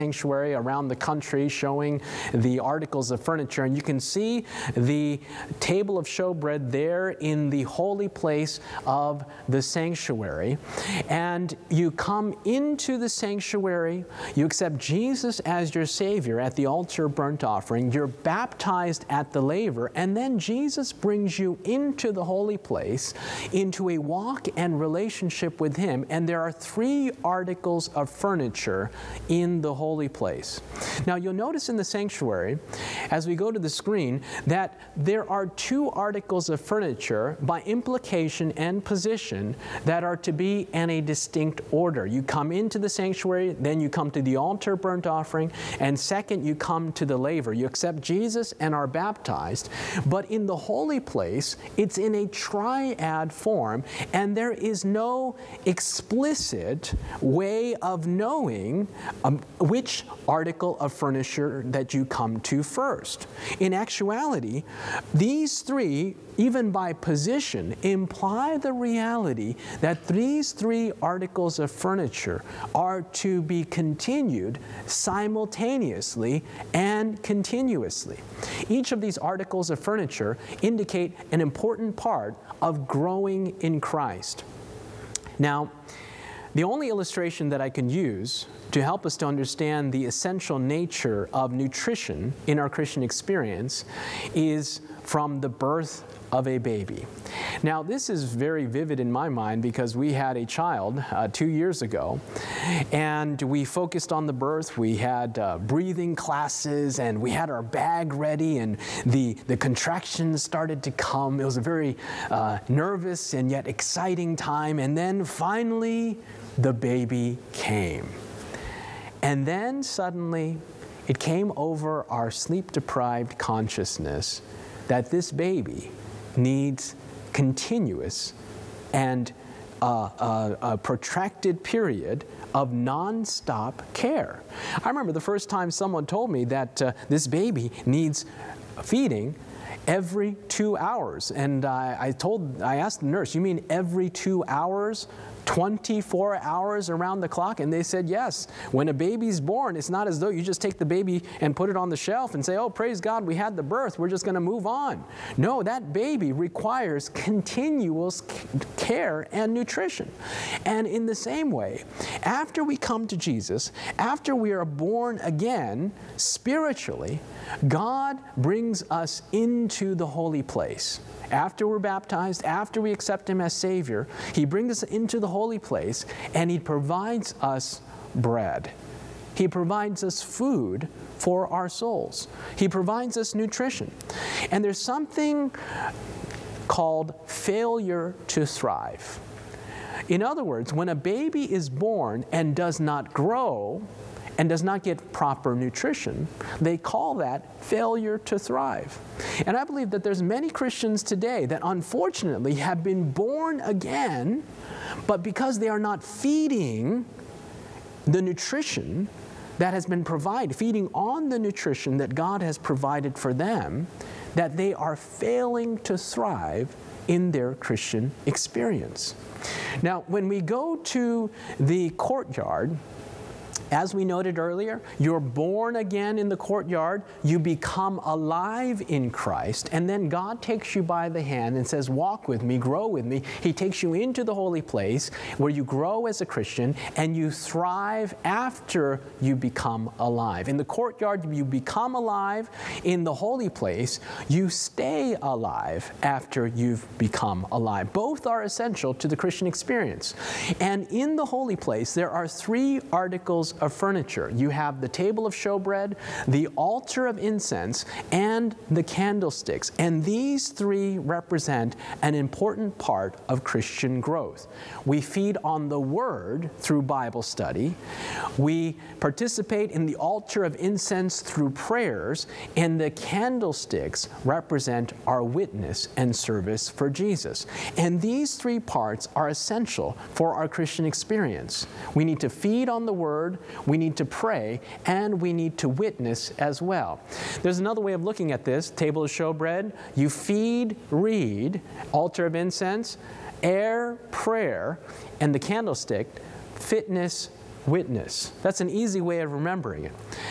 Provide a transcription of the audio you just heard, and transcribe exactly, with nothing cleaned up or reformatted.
sanctuary around the country showing the articles of furniture, and you can see the table of showbread there in the holy place of the sanctuary. And you come into the sanctuary, you accept Jesus as your Savior at the altar of burnt offering, you're baptized at the laver, and then Jesus brings you into the holy place, into a walk and relationship with Him, and there are three articles of furniture in the holy place. Now you'll notice in the sanctuary, as we go to the screen, that there are two articles of furniture by implication and position that are to be in a distinct order. You come into the sanctuary, then you come to the altar burnt offering, and second you come to the laver. You accept Jesus and are baptized, but in the holy place it's in a triad form, and there is no explicit way of knowing um, which article of furniture that you come to first. In actuality, these three, even by position, imply the reality that these three articles of furniture are to be continued simultaneously and continuously. Each of these articles of furniture indicate an important part of growing in Christ. Now, the only illustration that I can use to help us to understand the essential nature of nutrition in our Christian experience is from the birth of a baby. Now, this is very vivid in my mind because we had a child uh, two years ago, and we focused on the birth. We had uh, breathing classes, and we had our bag ready, and the, the contractions started to come. It was a very uh, nervous and yet exciting time, and then finally the baby came. And then suddenly it came over our sleep-deprived consciousness that this baby needs continuous and uh, uh, a protracted period of non-stop care. I remember the first time someone told me that uh, this baby needs feeding every two hours. And uh, I told, I asked the nurse, you mean every two hours? twenty-four hours around the clock? And they said, yes. When a baby's born, it's not as though you just take the baby and put it on the shelf and say, oh, praise God, we had the birth, we're just going to move on. No, that baby requires continuous care and nutrition. And in the same way, after we come to Jesus, after we are born again, spiritually, God brings us into the holy place. After we're baptized, after we accept Him as Savior, He brings us into the holy place, and He provides us bread. He provides us food for our souls. He provides us nutrition. And there's something called failure to thrive. In other words, when a baby is born and does not grow, and does not get proper nutrition, they call that failure to thrive. And I believe that there's many Christians today that unfortunately have been born again, but because they are not feeding the nutrition that has been provided, feeding on the nutrition that God has provided for them, that they are failing to thrive in their Christian experience. Now, when we go to the courtyard, as we noted earlier, you're born again in the courtyard, you become alive in Christ, and then God takes you by the hand and says, walk with me, grow with me. He takes you into the holy place where you grow as a Christian and you thrive after you become alive. In the courtyard, you become alive. In the holy place, you stay alive after you've become alive. Both are essential to the Christian experience. And in the holy place, there are three articles of furniture. You have the table of showbread, the altar of incense, and the candlesticks. And these three represent an important part of Christian growth. We feed on the Word through Bible study. We participate in the altar of incense through prayers, and the candlesticks represent our witness and service for Jesus. And these three parts are essential for our Christian experience. We need to feed on the Word, we need to pray, and we need to witness as well. There's another way of looking at this. Table of showbread, you feed, read, altar of incense, air, prayer, and the candlestick, fitness, witness. That's an easy way of remembering it.